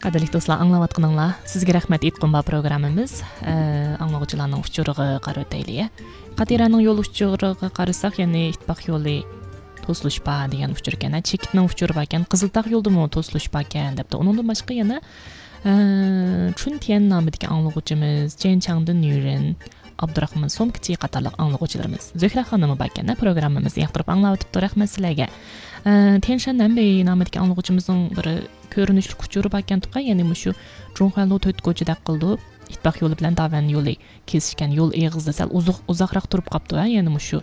Qadrli do'stlar, anglayotganinglar, sizga rahmat aytqum bu programmamiz. Anglovchilarning uchurig'i qarab o'taylik. Qatiraning yo'l uchurig'i qarasak, ya'ni ittifoq yo'li to'silishpa degan uchur ekan. Chekitning uchuri bor ekan, Qiziltog' yo'ldimi to'silishpa ekan debdi. Undan boshqa yana Chuntian nomidagi anglovchimiz, Jenchangdan Yurin, Abdurahmon Somkichi qatorliq anglovchilarimiz. Zuhra xonimi bor ekan, programmamizni yoqtirib anglab o'tibdi. Rahmat sizlarga. Tenshandan beri nomidagi anglovchimizning bir ko'rinishli uchuri bor ekan tuqa, ya'ni shu Junxanlo to'tko'chida qildi. İttifoq yo'li bilan Davan yo'li kesishgan yo'l eg'izda sal uzoqroq turib qolibdi, ya'ni shu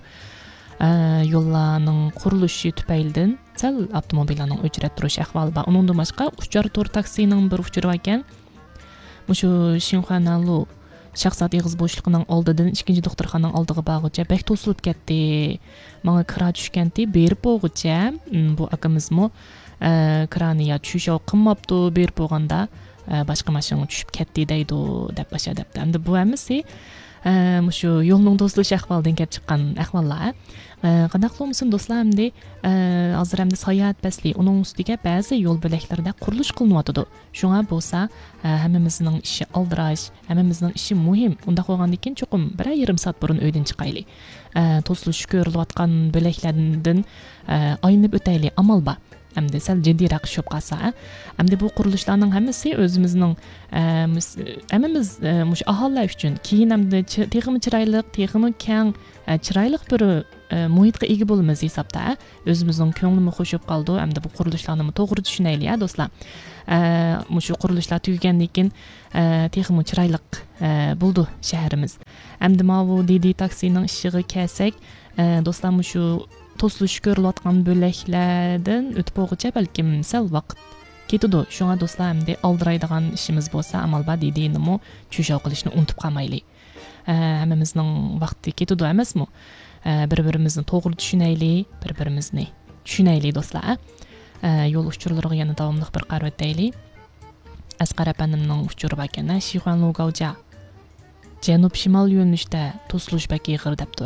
yo'llarning qurilishi tufaylidan sal avtomobillarning o'chirib turish ahvoli bor. Undan boshqa uchar to'r taksining bir uchuri bor ekan. Shu Shinxanalo shaxsat eg'iz bo'shligining oldidan ikkinchi doktorxonaning oldiga borguncha bek to'silib ketdi. Menga kira tushganti berib bo'lguncha bu akamizmi kraniya tushish qilmabdi, berib bo'lganda boshqa mashina tushib ketdi deydi deb boshladi. Endi bu hamisi shu yo'lning to'silish ahvolidan kelib chiqqan ahvollar. Qanday qilamiz do'stlar, endi hozir endi sayohat fasli, uning ustiga ba'zi yo'l bo'laklarida qurilish qilinayotdi. Shunga bo'lsa, hammamizning ishi aldirash, hammamizning ishi muhim. Unda qo'ygandan keyin cho'qim 1,5 soat burun uydan chiqaylik. To'silish ko'rilayotgan bo'laklardan aylanib o'taylik, amal bor. Hamda sal jiddiyroq tushib qolsa, hamda bu qurilishlarning hammasi o'zimizning hammamiz mush aholilar uchun keyin hamda texnik chiroyli, texnik keng, chiroyli bir muhitga ega bo'lamiz hisobda. O'zimizning ko'nglimiz xo'shib qoldi, hamda bu qurilishlarni to'g'ri tushunaylik, do'stlar. Mush qurilishlar tugagandan keyin texnik chiroyli bo'ldi shaharimiz. Hamda bu Didi taksining ishiga kelsak, do'stlar, shu to'silish ko'rilayotgan bo'laklardan o'tib bo'lguncha balkim sal vaqt ketadi. Shunga do'stlar, hamda oldiraydigan ishimiz bo'lsa, amal bor deydi-mu, tushoq qilishni unutib qolmaylik. Hammamizning vaqti ketadi emasmi? Bir-birimizni to'g'ri tushunaylik, bir-birimizni tushunaylik do'stlar. Yo'l uchurlariga yana davomli bir qarab o'taylik. Asqar apanimning uchuri bor ekan, Shixuanlugauja janub-shimol yo'nalishda to'silish baki yig'ir debdi.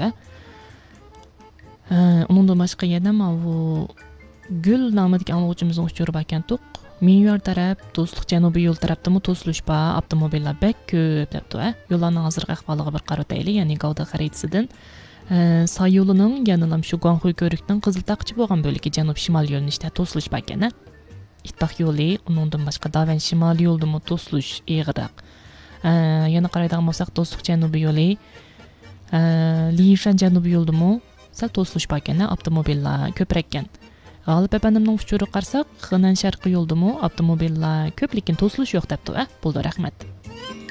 Undan boshqa yana bu Gul nomidagi anglovchimizning uchuri bor ekan, to'q Minyor taraf, do'stlik janubiy yo'l tarafdami to'silish bor, avtomobillar bek ko'p debdi. Yo'llarning hozirgi ahvoliga bir qarab o'taylik, ya'ni Gavda xaritasidan Soy yo'lining yana shu Guangxuy ko'rikning Qiziltog'chi bo'lgan bo'ligi janub-shimol yo'nalishda to'silish bor ekan. İttifoq yo'li, undan boshqa Davan shimol yo'lidami to'silish eg'iroq. Yana qaraydigan bo'lsak, do'stlik janubiy yo'li, Lishan janubiy yo'lidami sal to'silish bor ekan, avtomobillar ko'proq ekan. G'olib apanimning uchuri qarasak, Xinan sharqiy yo'ldimi avtomobillar ko'p, lekin to'silish yo'q debdi. Bo'ldi, rahmat.